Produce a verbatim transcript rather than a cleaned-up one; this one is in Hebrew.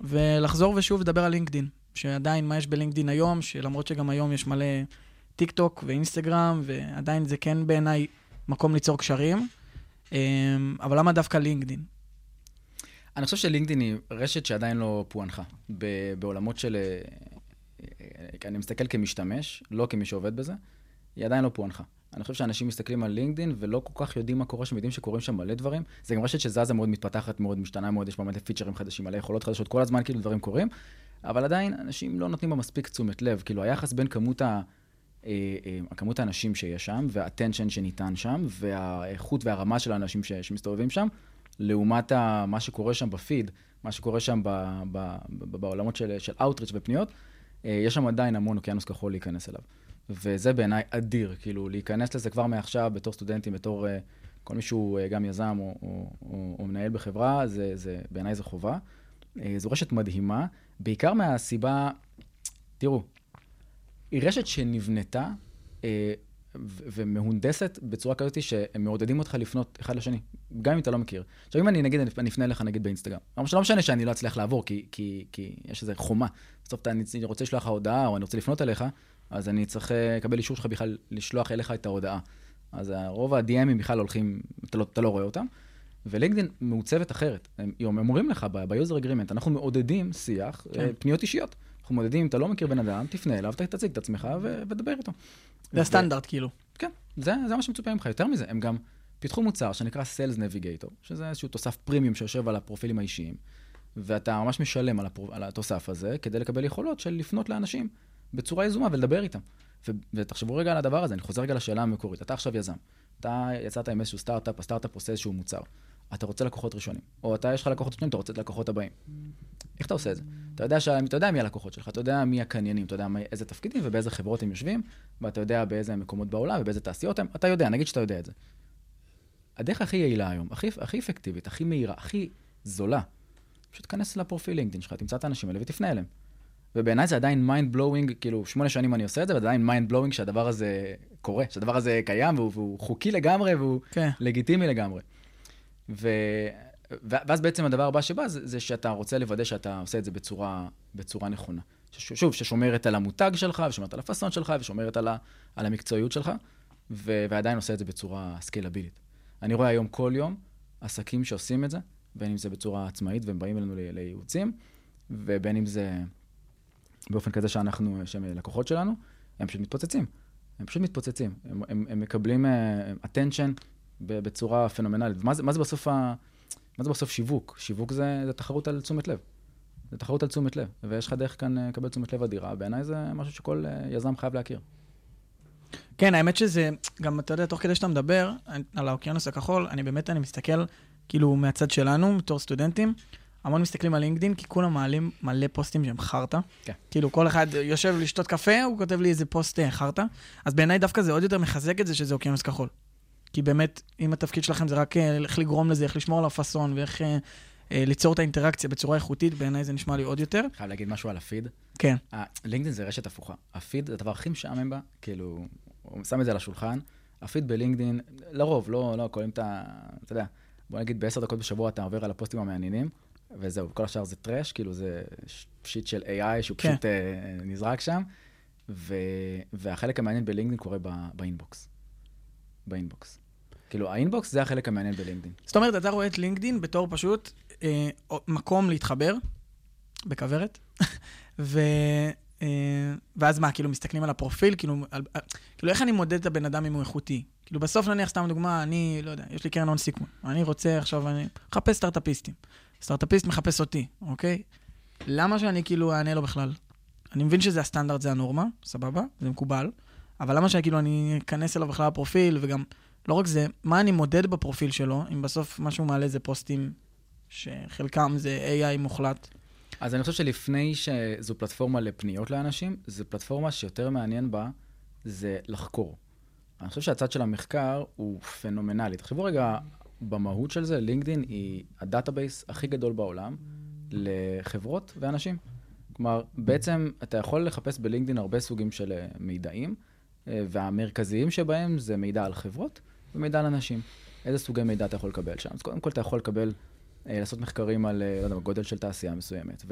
ולחזור ושוב לדבר על לינקדין, שעדיין מה יש בלינקדין היום, שלמרות שגם היום יש מלא טיק טוק ואינסטגרם, ועדיין זה כן בעיניי מקום ליצור קשרים, אבל למה דווקא לינקדין? אני חושב שלינקדין היא רשת שעדיין לא פוענחה, בעולמות של, אני מסתכל כמשתמש, לא כמי שעובד בזה, היא עדיין לא פוענחה. אני חושב שאנשים מסתכלים על לינקדין ולא כל כך יודעים מה קורה שם, יודעים שקורים שם מלא דברים. זה גם רשת שזזה מאוד מתפתחת, מאוד משתנה, מאוד יש מלא פיצ'רים חדשים, מלא יכולות חדשות, כל הזמן כאילו דברים קורים, אבל עדיין אנשים לא נותנים בה מספיק תשומת לב. כאילו היחס בין כמות ה... כמות האנשים שיש שם, והאטנשן שניתן שם, והאיכות והרמה של האנשים שמסתובבים שם, לעומת מה שקורה שם בפיד, מה שקורה שם בעולמות של אאוטריץ' ופניות, יש שם עדיין המון אוקיינוס כחול להיכנס אליו. וזה בעיניי אדיר, כאילו להיכנס לזה כבר מעכשיו בתור סטודנטים, בתור כל מישהו גם יזם או, או, או, או מנהל בחברה, זה, זה, בעיניי זה חובה. זו רשת מדהימה, בעיקר מהסיבה, תראו, היא רשת שנבנתה אה, ומהונדסת בצורה כזאת שהם מעודדים אותך לפנות אחד לשני, גם אם אתה לא מכיר. עכשיו, אם אני נגיד, אני אפנה לך נגיד באינסטגרם, אבל שלא משנה שאני לא אצליח לעבור, כי, כי, כי יש איזו חומה. בסוף אני רוצה לשלוח לך הודעה, או אני רוצה לפנות אליך, אז אני צריך לקבל אישור שלך בכלל לשלוח אליך את ההודעה. אז רוב ה-די אמים בכלל הולכים, אתה לא, אתה לא רואה אותם. ולינקדין מעוצבת אחרת. הם אומרים לך ב-user agreement, אנחנו מעודדים שיח, כן. פניות אישיות. אנחנו מעודדים, אם אתה לא מכיר בן אדם, תפנה אליו, תציג את עצמך ודבר איתו. זה הסטנדרט כאילו. כן, זה, זה מה שמצופה ממך. יותר מזה, הם גם פיתחו מוצר שנקרא Sales Navigator, שזה איזשהו תוסף פרימיום שיושב על הפרופילים האישיים, ואתה ממש משלם על, הפר... על התוסף הזה, כדי לקבל יכולות של לפנות לאנשים בצורה יזומה ולדבר איתם. ו... ותחשבו רגע על הדבר הזה, אני חוזר רגע לשאלה המקורית. אתה עכשיו יזם, אתה יצאת עם איזשהו סטארט-אפ, הסטארט-אפ עושה איזשהו מוצר. אתה רוצה לקוחות ראשונים, או אתה יש לך לקוחות ראשונים, אתה רוצה את לקוחות הבאים. איך אתה עושה את זה? אתה יודע, ש... אתה יודע מי הלקוחות שלך, אתה יודע מי הקניינים, אתה יודע איזה תפקידים ובאיזה חברות הם יושבים, ואתה יודע באיזה מקומות בעולם ובאיזה תעשיות הם, אתה יודע, נגיד שאתה יודע את זה. הדרך הכי יעילה היום, הכי, הכי אפקטיבית, הכי מהירה, הכי זולה, פשוט תכנס לפרופיל לינקדין שלך, תמצא את האנשים האלה ותפנה אליהם. ובעיניי זה עדיין mind blowing, כאילו שמונה שנים אני עושה את זה, ועדיין mind blowing שהדבר הזה קורה, שהדבר הזה קיים, והוא, והוא חוקי לגמרי, והוא כן. לגיטימי לגמרי. ו... ואז בעצם הדבר הבא שבא, זה, זה שאתה רוצה לוודא שאתה עושה את זה בצורה, בצורה נכונה. שוב, ששומרת על המותג שלך, ושומרת על הפסון שלך, ושומרת על, ה... על המקצועיות שלך, ו... ועדיין עושה את זה בצורה סקיילבילית. אני רואה היום כל יום עסקים שעושים את זה, בין אם זה בצורה עצמאית, והם באים אלינו לייעוצים, ובין אם זה באופן כזה שאנחנו, שהם לקוחות שלנו, הם פשוט מתפוצצים. הם פשוט מתפוצצים. הם, הם, הם מקבלים uh, attention בצורה פנומנלית. מה זה, מה זה בסוף ה... מה זה בסוף שיווק? שיווק זה, זה תחרות על תשומת לב. זה תחרות על תשומת לב. ויש לך דרך כאן לקבל תשומת לב אדירה. בעיניי זה משהו שכל יזם חייב להכיר. כן, האמת שזה, גם אתה יודע, תוך כדי שאתה מדבר על האוקיינוס הכחול, אני באמת, אני מסתכל כאילו מהצד שלנו, בתור סטודנטים, המון מסתכלים על לינקדין, כי כולם מעלים מלא פוסטים שהם חרטה. כן. כאילו כל אחד יושב לשתות קפה, הוא כותב לי איזה פוסט חרטה. אז בעיניי דווקא זה עוד יותר מחזק את זה שזה אוקיינוס כחול. כי באמת, אם התפקיד שלכם זה רק איך לגרום לזה, איך לשמור על הפסון, ואיך אה, אה, ליצור את האינטראקציה בצורה איכותית, בעיניי זה נשמע לי עוד יותר. חייב להגיד משהו על הפיד. כן. לינקדין זה רשת הפוכה. הפיד זה הדבר הכי משעמם בה, כאילו, הוא שם את זה על השולחן. הפיד בלינקדין, לרוב, לא, לא, כל אם אתה, אתה יודע, בוא נגיד בעשר דקות בשבוע אתה עובר על הפוסטים המעניינים, וזהו, כל השאר זה טרש, כאילו זה שיט של איי איי שהוא פשוט נזרק שם, והחלק המעניין בלינקדין קורה באינבוקס. באינבוקס. כאילו, האינבוקס זה החלק המעניין בלינקדין. זאת אומרת, אתה רואה את לינקדין בתור פשוט אה, מקום להתחבר, בכוורת, ו, אה, ואז מה, כאילו, מסתכלים על הפרופיל, כאילו, על, כאילו, איך אני מודד את הבן אדם אם הוא איכותי? כאילו, בסוף נניח, סתם דוגמה, אני, לא יודע, יש לי קרן הון סיכון, אני רוצה עכשיו, אני מחפש סטארט-אפיסטים. סטארט-אפיסט מחפש אותי, אוקיי? למה שאני כאילו אענה לו בכלל? אני מבין שזה הסטנדרט, זה הנורמה, סבבה, זה מקובל, אבל למה שאני כאילו, אני אכנס אליו בכלל הפרופיל, וגם לא רק זה, מה אני מודד בפרופיל שלו, אם בסוף משהו מעלה זה פוסטים שחלקם זה איי איי מוחלט. אז אני חושב שלפני שזו פלטפורמה לפניות לאנשים, זו פלטפורמה שיותר מעניין בה, זה לחקור. אני חושב שהצד של המחקר הוא פנומנלי. תחשבו רגע, במהות של זה, לינקדין היא הדאטאבייס הכי גדול בעולם לחברות ואנשים. כלומר, בעצם אתה יכול לחפש בלינקדין הרבה סוגים של מידעים, והמרכזיים שבהם זה מידע על חברות ומידע על אנשים. איזה סוגי מידע אתה יכול לקבל שם? אז קודם כל אתה יכול לקבל, לעשות מחקרים על, לא יודע, גודל של תעשייה מסוימת,